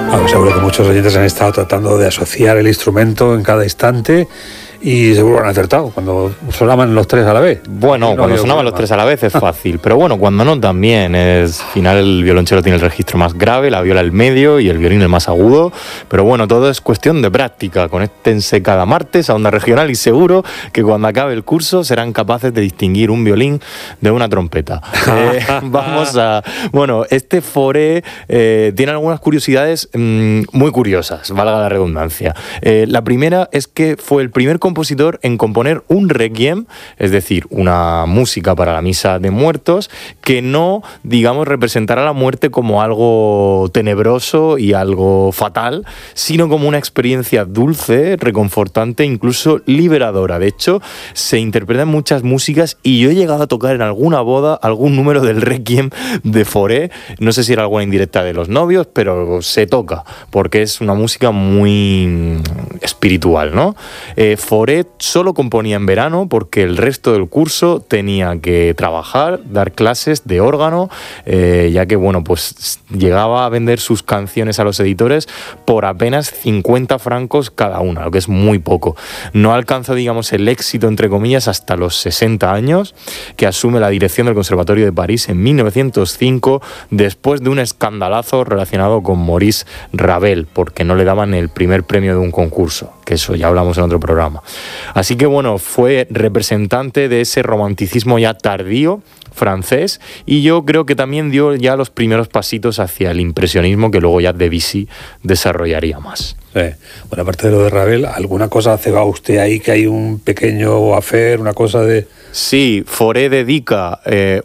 Bueno, seguro que muchos oyentes han estado tratando de asociar el instrumento en cada instante y seguro han acertado cuando sonaban los tres a la vez. Bueno, cuando sonaban los tres a la vez es fácil, pero bueno, cuando no también. Al final el violonchelo tiene el registro más grave, la viola el medio y el violín el más agudo, pero bueno, todo es cuestión de práctica. Conéctense cada martes a Onda Regional y seguro que cuando acabe el curso serán capaces de distinguir un violín de una trompeta. Vamos a... Bueno, este Fauré tiene algunas curiosidades muy curiosas, valga la redundancia. La primera es que fue el primer compositor en componer un requiem, es decir, una música para la misa de muertos, que no, digamos, representara la muerte como algo tenebroso y algo fatal, sino como una experiencia dulce, reconfortante, incluso liberadora. De hecho, se interpreta en muchas músicas y yo he llegado a tocar en alguna boda algún número del requiem de Fauré. No sé si era alguna indirecta de los novios, pero se toca, porque es una música muy espiritual, ¿no? Fauré solo componía en verano porque el resto del curso tenía que trabajar, dar clases de órgano, ya que, bueno, pues llegaba a vender sus canciones a los editores por apenas 50 francos cada una, lo que es muy poco. No alcanzó, digamos, el éxito, entre comillas, hasta los 60 años, que asume la dirección del Conservatorio de París en 1905, después de un escandalazo relacionado con Maurice Ravel, porque no le daban el primer premio de un concurso, que eso ya hablamos en otro programa. Así que bueno, fue representante de ese romanticismo ya tardío francés y yo creo que también dio ya los primeros pasitos hacia el impresionismo que luego ya Debussy desarrollaría más. Sí. Bueno, aparte de lo de Ravel, ¿alguna cosa hace usted ahí que hay un pequeño affair, una cosa de...? Sí, Fauré dedica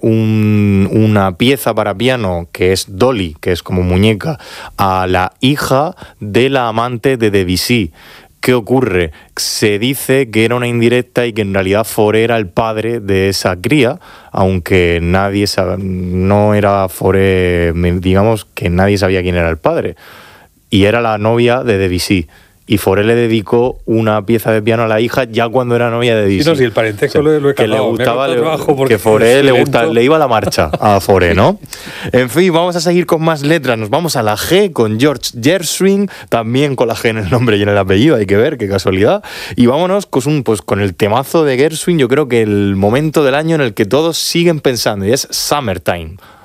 una pieza para piano que es Dolly, que es como muñeca, a la hija de la amante de Debussy. ¿Qué ocurre? Se dice que era una indirecta y que en realidad Fauré era el padre de esa cría, aunque nadie sabe, no era Fauré, digamos que nadie sabía quién era el padre. Y era la novia de Debussy. Y Fauré le dedicó una pieza de piano a la hija ya cuando era novia de Debussy. Sí, no, si el parentesco lo he que le gustaba, que Fauré le iba a la marcha a Fauré, ¿no? En fin, vamos a seguir con más letras. Nos vamos a la G con George Gershwin, también con la G en el nombre y en el apellido, hay que ver, qué casualidad. Y vámonos con el temazo de Gershwin, yo creo que el momento del año en el que todos siguen pensando, y es Summertime.